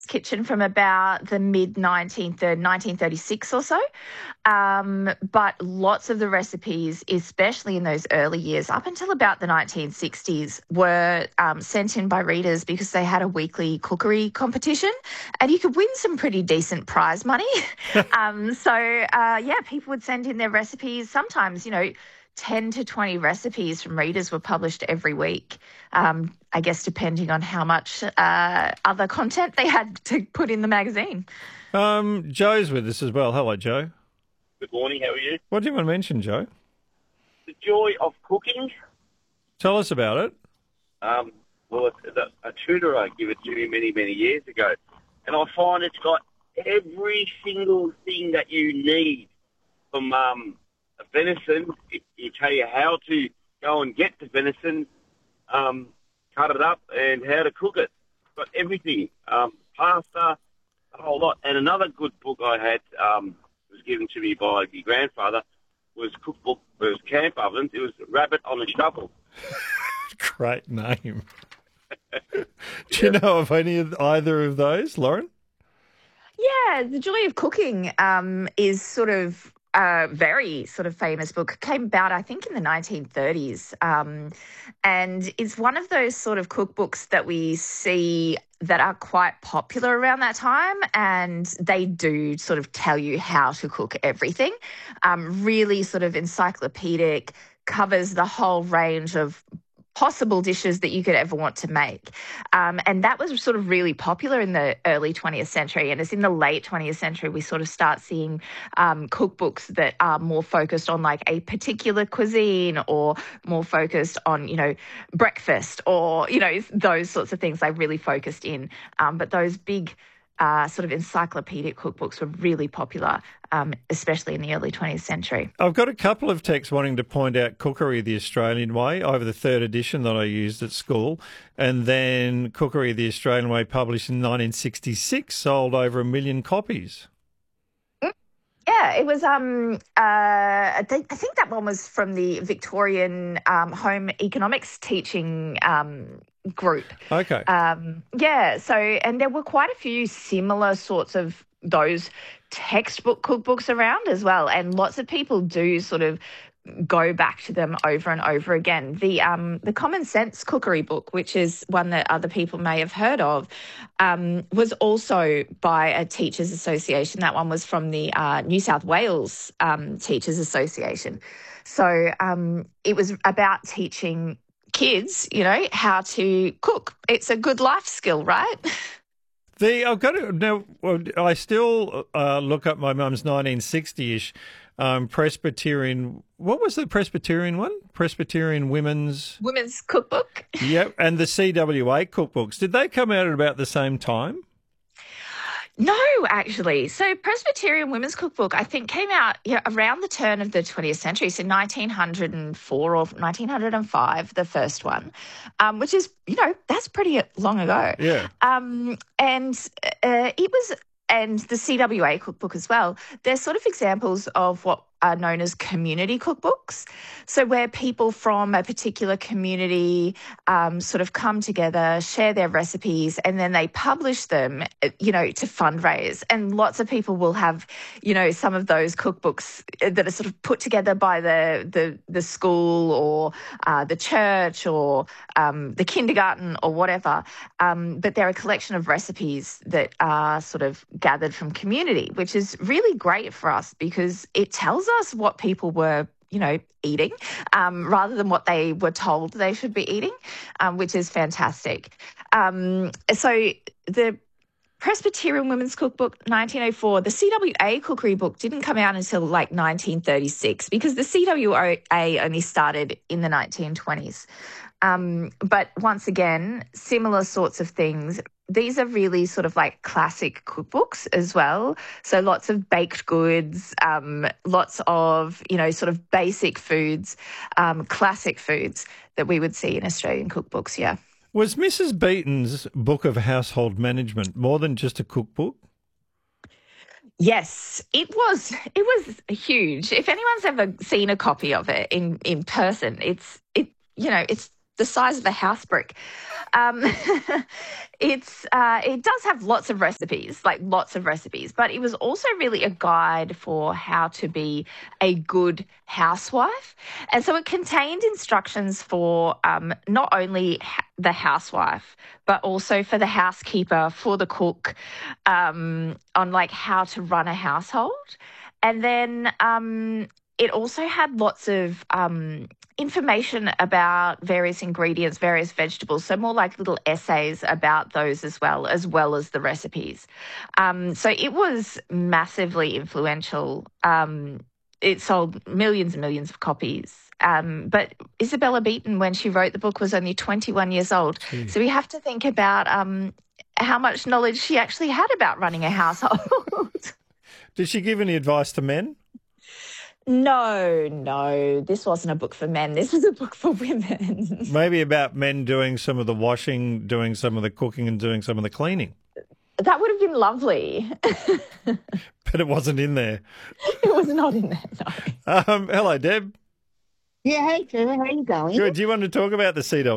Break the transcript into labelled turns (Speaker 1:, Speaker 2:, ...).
Speaker 1: kitchen from about the mid-19th, 1936 or so. But lots of the recipes, especially in those early years, up until about the 1960s, were sent in by readers because they had a weekly cookery competition and you could win some pretty decent prize money. People would send in their recipes. Sometimes, 10 to 20 recipes from readers were published every week, I guess depending on how much other content they had to put in the magazine.
Speaker 2: Joe's with us as well. Hello, Joe.
Speaker 3: Good morning, how are you?
Speaker 2: What do you want to mention, Joe?
Speaker 3: The joy of cooking.
Speaker 2: Tell us about it.
Speaker 3: A tutor gave it to me many, many years ago, and I find it's got every single thing that you need from venison. It tell you how to go and get the venison, cut it up, and how to cook it. Got everything, pasta, a whole lot. And another good book I had was given to me by my grandfather was cookbook. It was camp ovens. It was Rabbit on a Shovel.
Speaker 2: Great name. Do you know of either of those, Lauren?
Speaker 1: Yeah, The Joy of Cooking is sort of a very sort of famous book. It came about, I think, in the 1930s. And it's one of those sort of cookbooks that we see that are quite popular around that time, and they do sort of tell you how to cook everything. Really sort of encyclopedic, covers the whole range of possible dishes that you could ever want to make. And that was sort of really popular in the early 20th century. And it's in the late 20th century we sort of start seeing cookbooks that are more focused on like a particular cuisine or more focused on, breakfast or, those sorts of things they really focused in. But those big sort of encyclopedic cookbooks were really popular, especially in the early 20th century.
Speaker 2: I've got a couple of texts wanting to point out Cookery the Australian Way over the third edition that I used at school, and then Cookery the Australian Way, published in 1966, sold over 1 million copies.
Speaker 1: Yeah, it was. I think that one was from the Victorian Home Economics Teaching group.
Speaker 2: Okay.
Speaker 1: And there were quite a few similar sorts of those textbook cookbooks around as well, and lots of people do sort of go back to them over and over again. The Common Sense Cookery book, which is one that other people may have heard of, was also by a teachers association. That one was from the New South Wales Teachers Association. So it was about teaching kids, how to cook. It's a good life skill, right?
Speaker 2: I still look up my mum's 1960-ish Presbyterian. What was the Presbyterian one? Presbyterian Women's
Speaker 1: Cookbook.
Speaker 2: Yep, and the CWA cookbooks. Did they come out at about the same time?
Speaker 1: No, actually. So Presbyterian Women's Cookbook, I think, came out around the turn of the 20th century, so 1904 or 1905, the first one, which is, that's pretty long ago.
Speaker 2: Yeah.
Speaker 1: And the CWA cookbook as well, they're sort of examples of what are known as community cookbooks. So where people from a particular community sort of come together, share their recipes, and then they publish them, to fundraise. And lots of people will have, some of those cookbooks that are sort of put together by the school or the church or the kindergarten or whatever. But they're a collection of recipes that are sort of gathered from community, which is really great for us because it tells us what people were eating rather than what they were told they should be eating, which is fantastic. So the Presbyterian Women's Cookbook, 1904. The CWA Cookery book didn't come out until like 1936 because the CWA only started in the 1920s. But once again, similar sorts of things. These are really sort of like classic cookbooks as well. So lots of baked goods, lots of, sort of basic foods, classic foods that we would see in Australian cookbooks, yeah.
Speaker 2: Was Mrs. Beaton's Book of Household Management more than just a cookbook?
Speaker 1: Yes, it was huge. If anyone's ever seen a copy of it in person, it's the size of a house brick. Um, it does have lots of recipes, but it was also really a guide for how to be a good housewife. And so it contained instructions for not only the housewife, but also for the housekeeper, for the cook, on like how to run a household. And then it also had lots of information about various ingredients, various vegetables, so more like little essays about those as well as the recipes. So it was massively influential. It sold millions and millions of copies. But Isabella Beeton, when she wrote the book, was only 21 years old. So we have to think about how much knowledge she actually had about running a household.
Speaker 2: Did she give any advice to men?
Speaker 1: No, this wasn't a book for men. This was a book for women.
Speaker 2: Maybe about men doing some of the washing, doing some of the cooking and doing some of the cleaning.
Speaker 1: That would have been lovely.
Speaker 2: But it wasn't in there.
Speaker 1: It was not in there, no.
Speaker 2: Hello, Deb.
Speaker 4: Yeah, hey, Trevor, how you going?
Speaker 2: Good. Do you want to talk about the CW?